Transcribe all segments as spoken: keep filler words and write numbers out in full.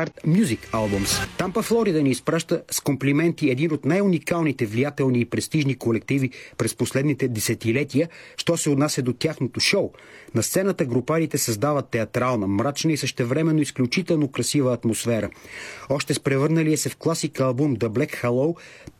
Hard Music Albums. Тампа, Флорида ни изпраща с комплименти един от най-уникалните, влиятелни и престижни колективи през последните десетилетия, що се отнася до тяхното шоу. На сцената групарите създават театрална, мрачна и същевременно изключително красива атмосфера. Още с превърналия се в класика албум The Black Hello,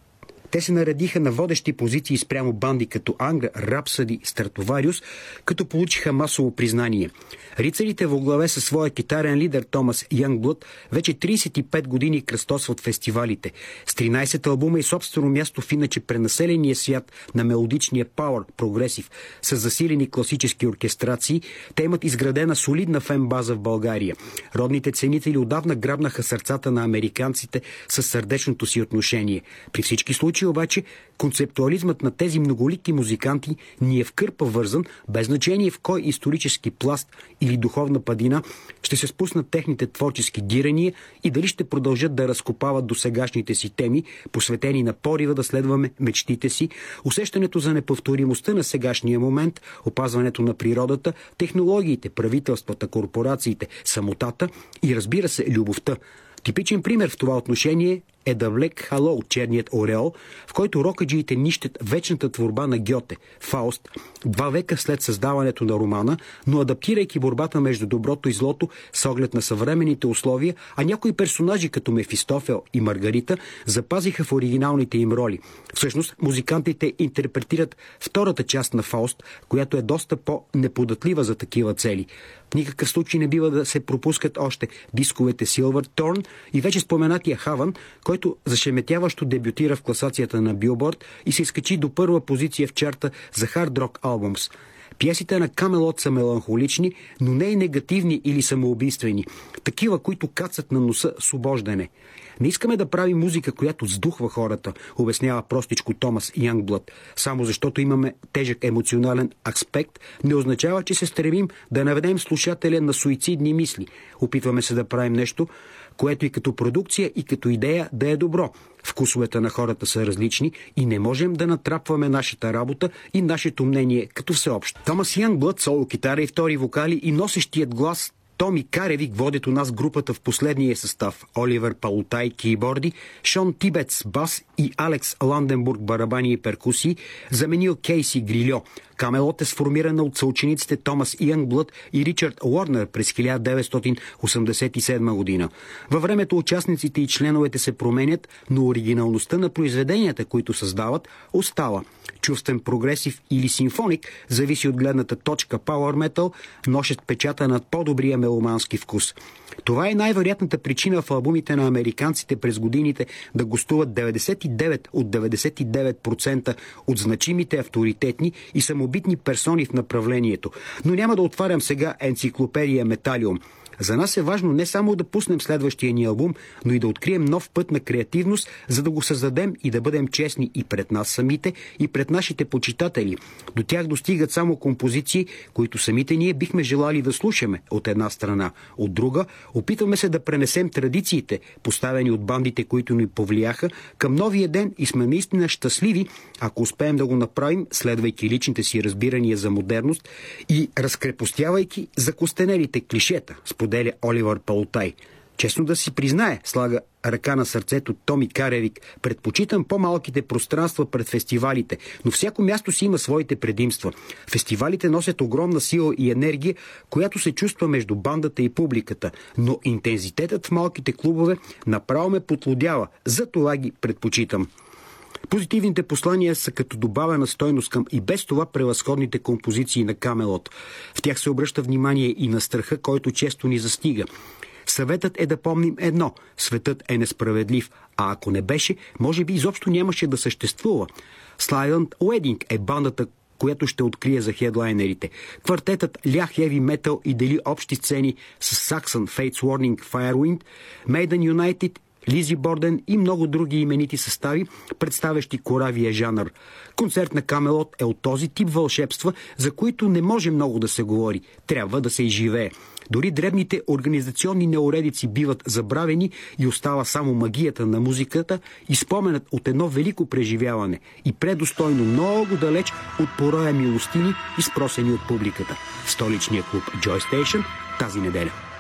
те се наредиха на водещи позиции спрямо банди като Ангра, Рапсъди, Стратовариус, като получиха масово признание. Рицарите во главе със своя китарен лидер Томас Янгблът вече трийсет и пет години кръстосват фестивалите. С тринайсет албума и собствено място в иначе пренаселения свят на мелодичния пауър прогресив с засилени класически оркестрации, те имат изградена солидна фен-база в България. Родните ценители отдавна грабнаха сърцата на американците със сърдечното си отношение. При всички случаи обаче концептуализмът на тези многолики музиканти ни е в кърпа вързан, без значение в кой исторически пласт или духовна падина ще се спуснат техните творчески дирания и дали ще продължат да разкопават досегашните си теми, посветени на порива да следваме мечтите си, усещането за неповторимостта на сегашния момент, опазването на природата, технологиите, правителствата, корпорациите, самотата и, разбира се, любовта. Типичен пример в това отношение е The Black Hello, черният ореол, в който рокаджиите нищят вечната творба на Гьоте, Фауст, два века след създаването на романа, но адаптирайки борбата между доброто и злото с оглед на съвременните условия, а някои персонажи като Мефистофел и Маргарита запазиха в оригиналните им роли. Всъщност, музикантите интерпретират втората част на Фауст, която е доста по-неподатлива за такива цели. В никакъв случай не бива да се пропускат още дисковете Silver Thorn и вече споменатия Хаван, който зашеметяващо дебютира в класацията на Билборд и се изкачи до първа позиция в чарта за Hard Rock Albums. Пиесите на Камелот са меланхолични, но не и негативни или самоубийствени. Такива, които кацат на носа с обождане. Не искаме да правим музика, която сдухва хората, обяснява простичко Томас Янгблът. Само защото имаме тежък емоционален аспект, не означава, че се стремим да наведем слушателя на суицидни мисли. Опитваме се да правим нещо, което и като продукция, и като идея да е добро. Вкусовете на хората са различни и не можем да натрапваме нашата работа и нашето мнение като всеобщо. Томас Янгблът, соло китара и втори вокали и носещият глас Томи Каревик водят у нас групата в последния състав. Оливер Палутай кийборди, Шон Тибетс бас и Алекс Ланденбург барабани и перкусии, заменил Кейси Грильо. Камелот е сформирана от съучениците Томас Янгблът и Ричард Уорнер през хиляда деветстотин осемдесет и седма година. Във времето участниците и членовете се променят, но оригиналността на произведенията, които създават, остава. Чувствен прогресив или симфоник зависи от гледната точка Power Metal, носят печата над по-добрия меломански вкус. Това е най-вероятната причина в албумите на американците през годините да гостуват деветдесет и девет от деветдесет и девет процента от значимите авторитетни и самобитни персони в направлението. Но няма да отварям сега енциклопедия Металиум. За нас е важно не само да пуснем следващия ни албум, но и да открием нов път на креативност, за да го създадем и да бъдем честни и пред нас самите, и пред нашите почитатели. До тях достигат само композиции, които самите ние бихме желали да слушаме от една страна. От друга, опитваме се да пренесем традициите, поставени от бандите, които ни повлияха, към новия ден и сме наистина щастливи, ако успеем да го направим, следвайки личните си разбирания за модерност и разкрепостявайки закостенелите клишета, споделя Оливер Палутай. Честно да си признае, слага ръка на сърцето Томи Каревик, предпочитам по-малките пространства пред фестивалите, но всяко място си има своите предимства. Фестивалите носят огромна сила и енергия, която се чувства между бандата и публиката, но интензитетът в малките клубове направо ме потлудява, за това ги предпочитам. Позитивните послания са като добавена стойност към и без това превъзходните композиции на Камелот. В тях се обръща внимание и на страха, който често ни застига. Съветът е да помним едно – светът е несправедлив, а ако не беше, може би изобщо нямаше да съществува. Silent Wedding е бандата, която ще открие за хедлайнерите. Квартетът ля хеви метал и дели общи сцени с Saxon, Fates Warning, Firewind, Maiden United, Лизи Борден и много други именити състави, представящи коравия жанр. Концерт на Камелот е от този тип вълшебства, за които не може много да се говори. Трябва да се изживее. Дори дребните организационни неуредици биват забравени и остава само магията на музиката и споменът от едно велико преживяване и предостойно много далеч от пороя милостини, изпросени от публиката. В столичния клуб Joy Station тази неделя.